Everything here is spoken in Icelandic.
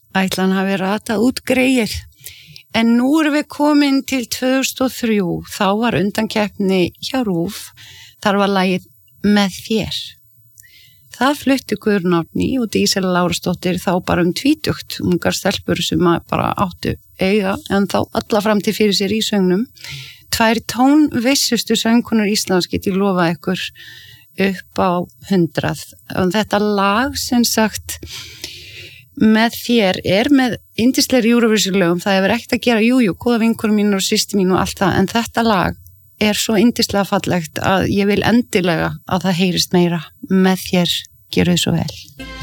ætlan hafi ratað út greyið. En nú erum við komin til 2003, þá var undankeppni hjá RÚV, þar var lagið Með þér. Það flutti Guðrún Árný og Dísela Lárusdóttir þá bara 20, ungar stelpur sem bara áttu eiga, en þá alla framtíð fyrir sér í söngnum. 2 tónvissustu söngkonur Íslands get ég lofa ykkur upp á 100. Og þetta lag sem sagt Með þér með yndislegri Eurovision-lögum, það hefur ekkert að gera, góða vinkonur mínar og systir mín og allt það, en þetta lag svo yndislega fallegt að ég vil endilega að það heyrist meira. Með þér, gjörðu svo vel.